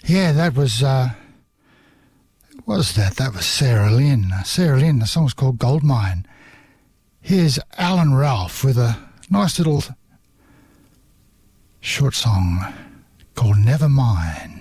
Yeah, that was, what was that? That was Sarah Lynn. Sarah Lynn, the song's called Goldmine. Here's Alan Ralph with a nice little short song called Never Mind.